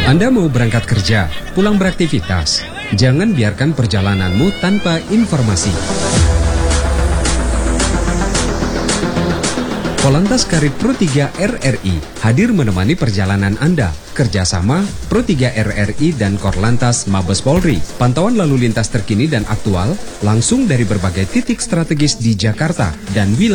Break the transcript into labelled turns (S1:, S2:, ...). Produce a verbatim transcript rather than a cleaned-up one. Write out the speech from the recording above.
S1: Anda mau berangkat kerja, pulang beraktivitas. Jangan biarkan perjalananmu tanpa informasi. Polantas Karib Pro tiga R R I hadir menemani perjalanan Anda. Kerjasama Pro tiga R R I dan Korlantas Mabes Polri. Pantauan lalu lintas terkini dan aktual langsung dari berbagai titik strategis di Jakarta dan wilayah